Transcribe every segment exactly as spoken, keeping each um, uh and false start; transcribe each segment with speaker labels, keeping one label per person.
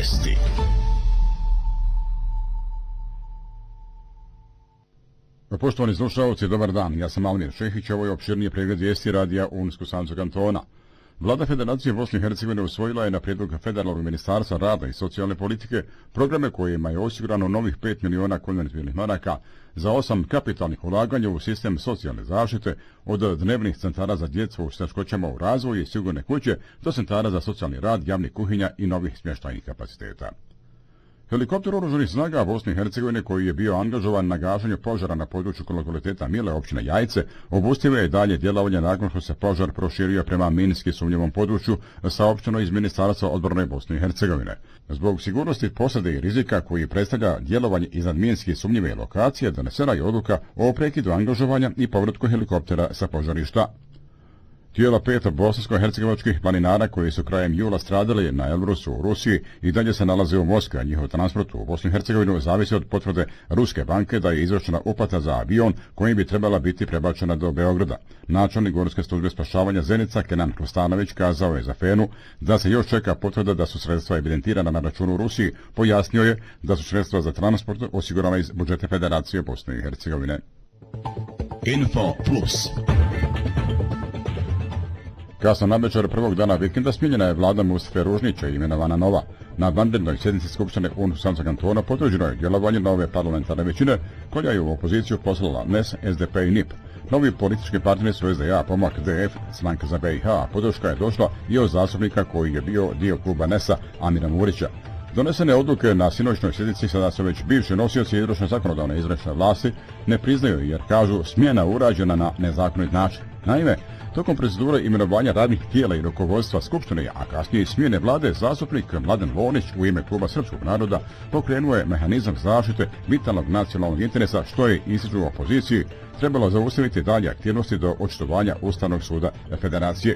Speaker 1: Vijesti.
Speaker 2: Poštovani slušalci, dobar dan. Ja sam Almir Šehić, ovo je opširniji pregled vijesti radija Unsko-Sanskog kantona. Vlada Federacije Bosne i Hercegovine usvojila je na prijedlog Federalnog ministarstva rada i socijalne politike programe kojima je osigurano novih pet miliona konvertibilnih maraka za osam kapitalnih ulaganja u sistem socijalne zaštite, od dnevnih centara za djecu s teškoćama u razvoju i sigurne kuće do centara za socijalni rad, javnih kuhinja i novih smještajnih kapaciteta. Helikopter oružanih snaga Bosne i Hercegovine koji je bio angažovan na gašenju požara na području lokaliteta Mile, općina Jajce, obustavio je dalje djelovanje nakon što se požar proširio prema minski sumnjivom području, saopšteno iz Ministarstva odbrane Bosne i Hercegovine. Zbog sigurnosti posade i rizika koji predstavlja djelovanje iznad minski sumnjive lokacije, donesena je odluka o prekidu angažovanja i povratku helikoptera sa požarišta. Tijela pet bosansko-hercegovačkih planinara koji su krajem jula stradali na Elbrusu u Rusiji i dalje se nalaze u Moskvi, a njihov transport u Bosnu i Hercegovinu zavisi od potvrde Ruske banke da je izvršena uplata za avion kojim bi trebala biti prebačena do Beograda. Načelnik Gorske službe spašavanja Zenica Kenan Krostanović kazao je za Fenu da se još čeka potvrda da su sredstva evidentirana na računu u Rusiji. Pojasnio je da su sredstva za transport osigurana iz budžeta Federacije Bosne i Hercegovine.
Speaker 1: Info Plus.
Speaker 2: Kasno navečer prvog dana vikenda smijenjena je vlada Mustafe Ružnića i imenovana nova. Na vanrednoj sjednici Skupštine Unsko-Sanskog kantona potvrđeno je djelovanje nove parlamentarne većine koja je u opoziciju poslala N E S, S D P i N I P. Novi politički partneri su S D A, Pomak, D F, Stranka za B i H, podrška je došla i od zastupnika koji je bio dio kluba N E S-a, Amira Murića. Donesene odluke na sinoćnoj sjednici sada su već bivši nosioci izvršne zakonodavne i izvršne vlasti ne priznaju jer kažu smjena urađena na nezakonit način. Naime, tokom procedure imenovanja radnih tijela i rukovodstva Skupštine, a kasnije i smjene vlade, zastupnik Mladen Lonić u ime Kluba Srpskog naroda pokrenuo je mehanizam zaštite vitalnog nacionalnog interesa, što je ističu u opoziciji trebalo zaustaviti dalje aktivnosti do očitovanja Ustavnog suda Federacije.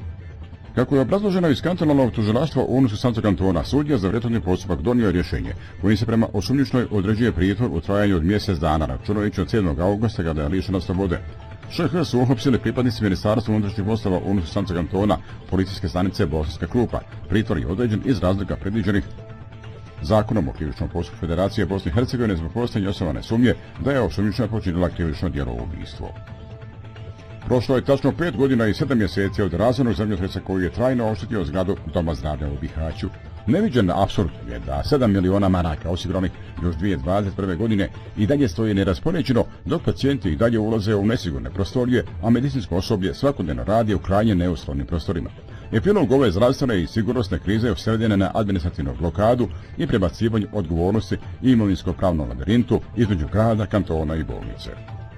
Speaker 2: Kako je obrazloženo iz kantonalnog tužilaštva Unsko-Sanskog kantona, sudija za prethodni postupak donio rješenje kojim se prema osumnjičenoj određuje pritvor u trajanju od mjesec dana, računajući od sedmog augusta kada je lišena slobode. Š H su uhapsili pripadnici Ministarstva unutrašnjih poslova Unsko-Sanskog kantona, policijske stanice Bosanska Krupa. Pritvor je određen iz razloga predviđenih Zakonom o krivičnom postupku Federacije Bosne i Hercegovine zbog postojanja osnovane sumnje da je osumnjičena počinila krivično djelo ubistvo. Prošlo je tačno pet godina i sedam mjeseci od razornog zemljotresa koji je trajno oštetio zgradu Doma zdravlja u Bihaću. Neviđen apsurd je da sedam miliona maraka osiguranih još dvije tisuće dvadeset prve. godine i dalje stoji neraspoređeno, dok pacijenti i dalje ulaze u nesigurne prostorije, a medicinsko osoblje svakodnevno radi u krajnje neuslovnim prostorima. Epilog ove zdravstvene i sigurnosne krize usredljene na administrativnu blokadu i prebacivanju odgovornosti i imovinsko-pravnom labirintu između grada, kantona i bolnice.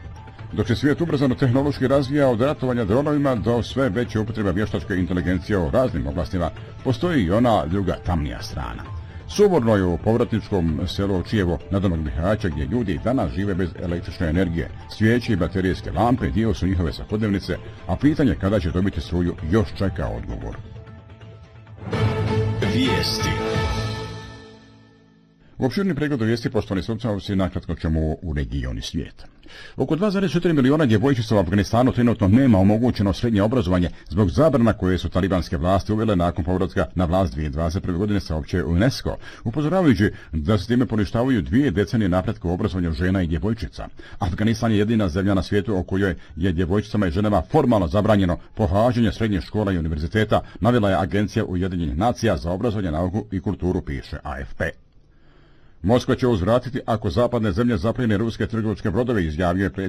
Speaker 2: Dok se svijet ubrzano tehnološki razvija od ratovanja dronovima do sve veće upotreba vještačke inteligencije u raznim oblastima, postoji i ona druga tamnija strana. Suvorno je u povratničkom selu Čijevo nadomak Bihaća gdje ljudi danas žive bez električne energije. Svijeće i baterijske lampe dio su njihove svakodnevnice, a pitanje kada će dobiti struju još čeka odgovor.
Speaker 1: Vijesti.
Speaker 2: U opširni pregled vijesti, poštovani slušalci, nakratko ćemo u regioni svijeta. Oko dva zarez četiri miliona djevojčica u Afganistanu trenutno nema omogućeno srednje obrazovanje zbog zabrana koje su talibanske vlasti uvele nakon povratka na vlast dvije tisuće dvadeset prve. godine, saopćuje UNESCO, upozoravajući da se time poništavaju dvije decenije napretka u obrazovanju žena i djevojčica. Afganistan je jedina zemlja na svijetu o kojoj je djevojčicama i ženama formalno zabranjeno pohađanje srednjih škola i univerziteta, navela je Agencija Ujedinjenih nacija za obrazovanje, nauku i kulturu, piše A F P. Moskva će uzvratiti ako zapadne zemlje zaplijene ruske trgovačke brodove, izjavio je predsjednik